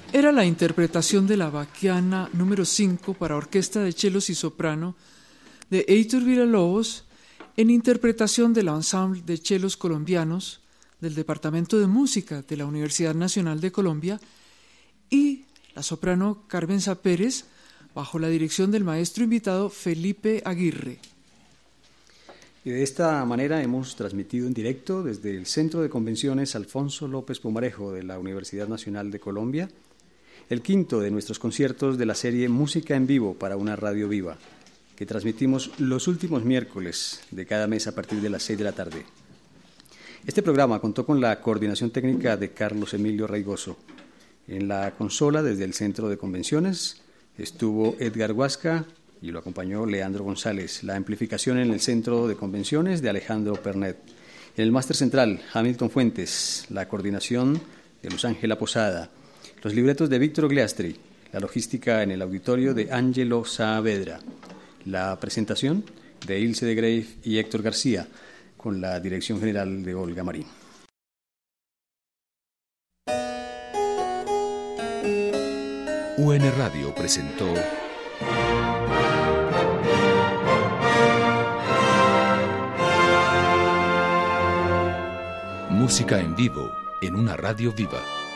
Era la interpretación de la Bachiana número 5 para orquesta de chelos y soprano de Heitor Villa-Lobos, en interpretación del ensemble de chelos colombianos del Departamento de Música de la Universidad Nacional de Colombia, y la soprano Carmen Sapérez, bajo la dirección del maestro invitado Felipe Aguirre. Y de esta manera hemos transmitido en directo desde el Centro de Convenciones Alfonso López Pumarejo de la Universidad Nacional de Colombia el quinto de nuestros conciertos de la serie Música en Vivo para una Radio Viva, que transmitimos los últimos miércoles de cada mes a partir de las 6 de la tarde. Este programa contó con la coordinación técnica de Carlos Emilio Reigoso. En la consola, desde el Centro de Convenciones, estuvo Edgar Huasca y lo acompañó Leandro González. La amplificación en el Centro de Convenciones de Alejandro Pernet. En el máster central, Hamilton Fuentes. La coordinación de Luz Ángela Posada. Los libretos de Víctor Gliastri. La logística en el auditorio de Ángelo Saavedra. La presentación de Ilse de Grave y Héctor García, con la dirección general de Olga Marín. UN Radio presentó Música en Vivo en una Radio Viva.